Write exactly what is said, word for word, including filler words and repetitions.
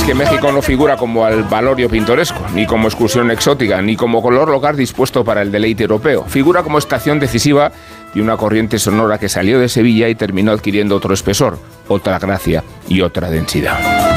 es que México no figura como al valorio pintoresco, ni como excursión exótica, ni como color local dispuesto para el deleite europeo. Figura como estación decisiva de una corriente sonora que salió de Sevilla y terminó adquiriendo otro espesor, otra gracia y otra densidad.